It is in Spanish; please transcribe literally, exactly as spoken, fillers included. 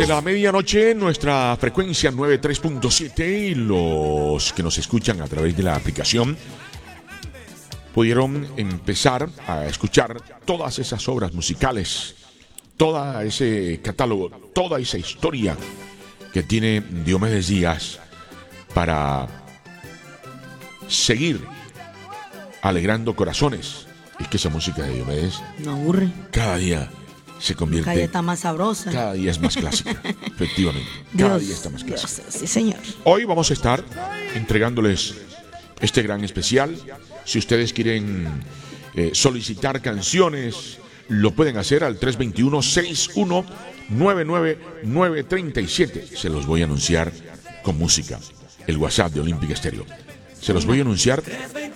Desde la medianoche, nuestra frecuencia noventa y tres punto siete y los que nos escuchan a través de la aplicación pudieron empezar a escuchar todas esas obras musicales, todo ese catálogo, toda esa historia que tiene Diomedes Díaz para seguir alegrando corazones. Es que esa música de Diomedes no aburre. Cada día se convierte. Cada día está más sabrosa. Cada día es más clásica, efectivamente. Cada Dios, día está más clásica. Dios, sí, señor. Hoy vamos a estar entregándoles este gran especial. Si ustedes quieren eh, solicitar canciones, lo pueden hacer al tres dos uno, seis uno nueve nueve nueve tres siete. Se los voy a anunciar con música. El WhatsApp de Olímpica Estéreo. Se los voy a anunciar